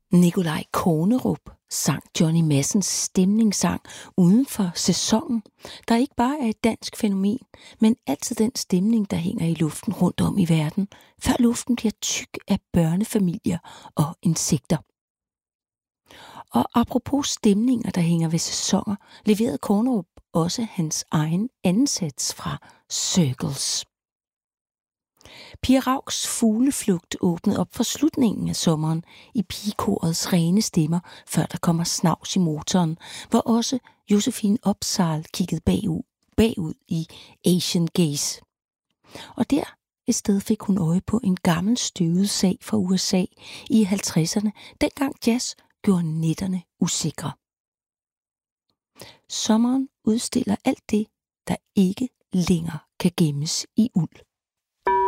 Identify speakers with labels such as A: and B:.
A: Nikolaj Kornerup sang Johnny Madsens stemningssang uden for sæsonen, der ikke bare er et dansk fænomen, men altid den stemning, der hænger i luften rundt om i verden, før luften bliver tyk af børnefamilier og insekter. Og apropos stemninger, der hænger ved sæsoner, leverede Kornerup også hans egen ansats fra Circles. Pia Rauchs Fugleflugt åbnede op for slutningen af sommeren i pigekorets rene stemmer, før der kommer snavs i motoren, hvor også Josefine Opsahl kiggede bagud i Asian Gaze. Og der et sted fik hun øje på en gammel støvet sag fra USA i 50'erne, dengang jazz gjorde nætterne usikre. Sommeren udstiller alt det, der ikke længere kan gemmes i uld.